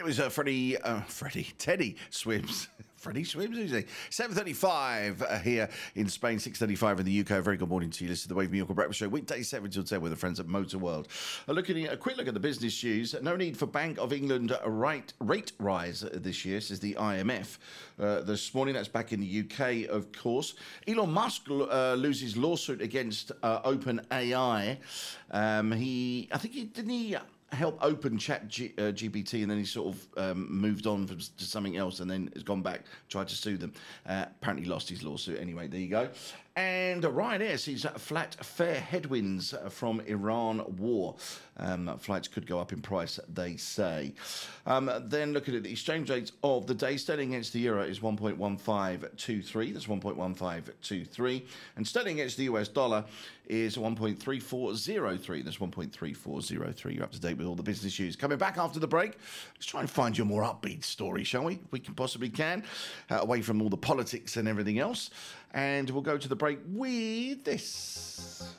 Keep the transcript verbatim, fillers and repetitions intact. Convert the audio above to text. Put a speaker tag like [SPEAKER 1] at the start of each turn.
[SPEAKER 1] was uh, Freddie, uh, Freddie, Teddy Swims. Freddie Swims, who's he? seven thirty-five uh, here in Spain, six thirty-five in the U K. A very good morning to you. Listen to the Wave Miracle Breakfast Show, weekdays seven till ten with the friends at Motor World. Uh, looking at a quick look at the business news. No need for Bank of England uh, rate, rate rise this year, says the I M F. Uh, this morning, that's back in the U K, of course. Elon Musk uh, loses lawsuit against uh, OpenAI. Um, he, I think he, didn't he... help open Chat G, uh, G P T, and then he sort of um, moved on from, to something else, and then has gone back, tried to sue them. Uh, apparently lost his lawsuit anyway. There you go. And Ryanair sees flat fare headwinds from Iran war. Um, flights could go up in price, they say. Um, then looking at the exchange rates of the day, sterling against the euro is one point one five two three. That's one point one five two three. And sterling against the U S dollar is one point three four zero three. That's one point three four zero three. You're up to date with all the business news. Coming back after the break, let's try and find you a more upbeat story, shall we? We can possibly can, uh, away from all the politics and everything else. And we'll go to the break with this.